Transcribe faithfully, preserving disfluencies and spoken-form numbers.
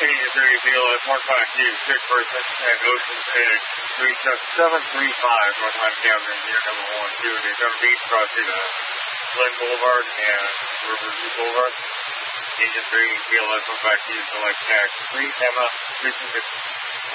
Union three, B L S one five two, six person at Ocean's Edge, three seven three five, North Line Cabin, engineer number one two, Daytona Beach, crossing uh, Glen Boulevard and Riverview Boulevard. Engine three, B L S one five two, select tax three, Emma, three two six.